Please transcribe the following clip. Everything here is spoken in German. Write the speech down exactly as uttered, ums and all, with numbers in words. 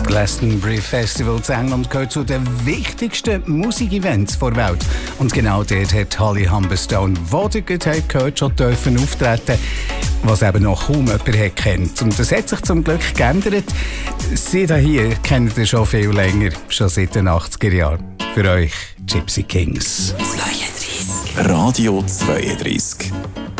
Glastonbury Festival in England gehört zu den wichtigsten Musikevents der Welt. Und genau dort hat Holly Humberstone, die ihr gehört habt, schon dürfen auftreten, was eben noch kaum jemand hat kennt. Und das hat sich zum Glück geändert. Sie hier kennen ihr schon viel länger, schon seit den achtziger Jahren. Für euch Gypsy Kings. zweiunddreißig. Radio zweiunddreißig.